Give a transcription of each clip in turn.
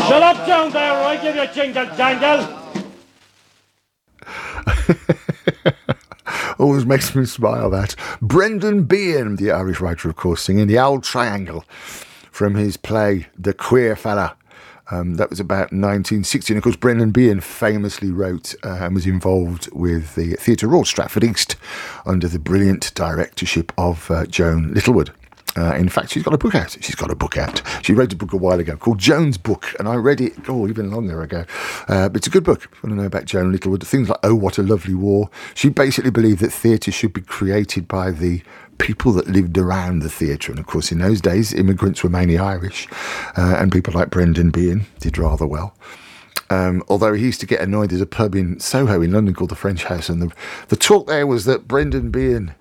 Shut up down there or I give you a jingle jangle. Always makes me smile, that. Brendan Behan, the Irish writer, of course, singing The Old Triangle from his play The Queer Fella. That was about 1960. And of course, Brendan Behan famously wrote and was involved with the Theatre Royal Stratford East under the brilliant directorship of Joan Littlewood. In fact, she's got a book out. She wrote a book a while ago called Joan's Book, and I read it, even longer ago. But it's a good book if you want to know about Joan Littlewood. Things like Oh, What a Lovely War. She basically believed that theatre should be created by the people that lived around the theatre. And of course, in those days, immigrants were mainly Irish, and people like Brendan Behan did rather well. Although he used to get annoyed, there's a pub in Soho in London called the French House, and the talk there was that Brendan Behan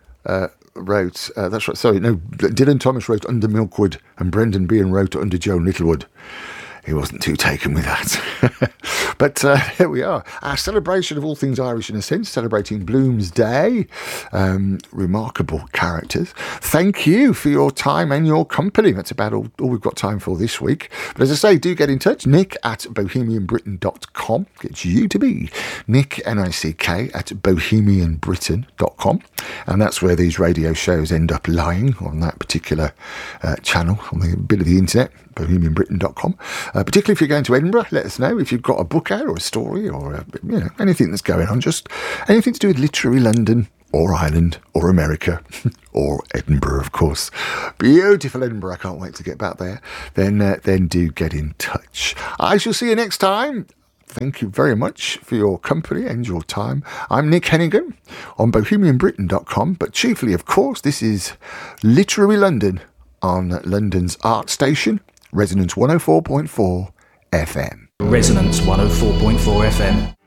wrote, Dylan Thomas wrote under Milkwood and Brendan Behan wrote under Joan Littlewood. He wasn't too taken with that. But here we are. Our celebration of all things Irish in a sense, celebrating Bloomsday. Remarkable characters. Thank you for your time and your company. That's about all we've got time for this week. But as I say, do get in touch. Nick@bohemianbritain.com. Gets you to be Nick, N-I-C-K, @bohemianbritain.com. And that's where these radio shows end up lying, on that particular channel, on the bit of the internet. bohemianbritain.com. Particularly if you're going to Edinburgh, let us know if you've got a book out or a story or anything that's going on, just anything to do with literary London or Ireland or America or Edinburgh, of course. Beautiful Edinburgh, I can't wait to get back there. Then do get in touch. I shall see you next time. Thank you very much for your company and your time. I'm Nick Hennigan on bohemianbritain.com, but chiefly, of course, this is Literary London on London's Art Station, Resonance 104.4 FM. Resonance 104.4 FM.